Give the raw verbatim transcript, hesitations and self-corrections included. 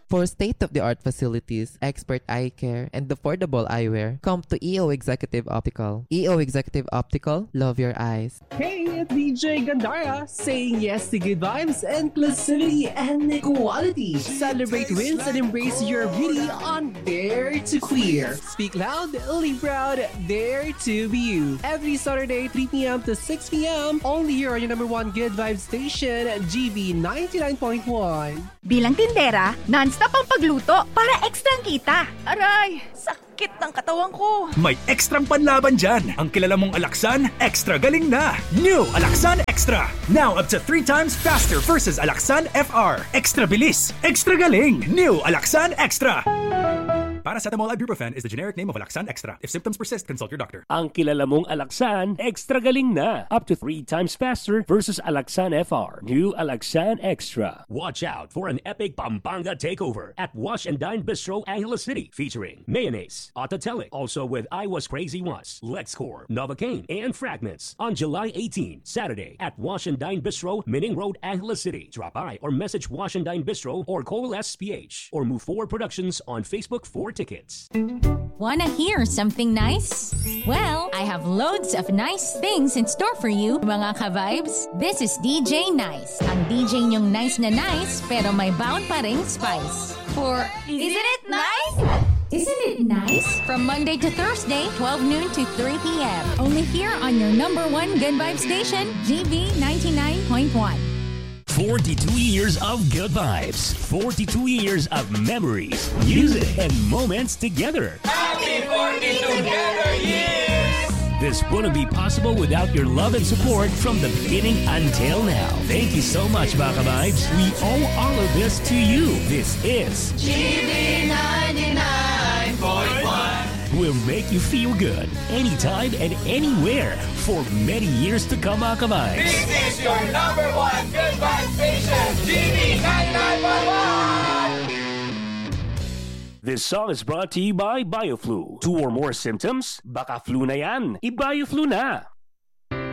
For state-of-the-art facilities, expert eye care, and affordable eyewear, come to E O Executive Optical. E O Executive Optical, love your eyes. Hey, it's D J Gandara saying yes to good vibes, inclusivity, and equality. Celebrate wins and embrace your beauty on Dare to Queer. Speak loud, live proud, dare to be you. Every Saturday, three p.m. to six p.m. only here on your number one good vibes station, G V ninety-nine point one. Bilang tindera, non-stop ang pagluto para ekstrang kita. Aray, sakit ng katawan ko. May ekstrang panlaban dyan. Ang kilala mong Alaxan, extra galing na. New Alaxan Extra. Now up to three times faster versus Alaxan F R. Extra bilis, extra galing. New Alaxan Extra. Paracetamol ibuprofen is the generic name of Alaxan Extra. If symptoms persist, consult your doctor. Ang kilala mong Alaxan, extra galing na. Up to three times faster versus Alaxan F R. New Alaxan Extra. Watch out for an epic Pampanga takeover at Wash and Dine Bistro, Angeles City, featuring Mayonnaise, Autotelic, also with I Was Crazy Once, LexCorp, Novocaine, and Fragments on July eighteenth, Saturday at Wash and Dine Bistro, Mining Road, Angeles City. Drop by or message Wash and Dine Bistro or call S P H or Move Forward Productions on Facebook for tickets. Wanna hear something nice? Well, I have loads of nice things in store for you, mga ka-vibes. This is D J Nice. Ang D J niyong nice na nice, pero may bound pa ring spice. For Isn't It Nice? Isn't it nice? From Monday to Thursday, twelve noon to three p.m. Only here on your number one good vibe station, G V ninety-nine point one. forty-two years of good vibes. forty-two years of memories, music, and moments together. Happy forty together years! This wouldn't be possible without your love and support from the beginning until now. Thank you so much, Baka Vibes. We owe all of this to you. This is G V ninety-nine point one. Will make you feel good anytime and anywhere for many years to come, Baka Vibes. This is your number one good vibe station, G V ninety-nine point one. This song is brought to you by BioFlu. Two or more symptoms? Baka flu na yan. I-BioFlu na.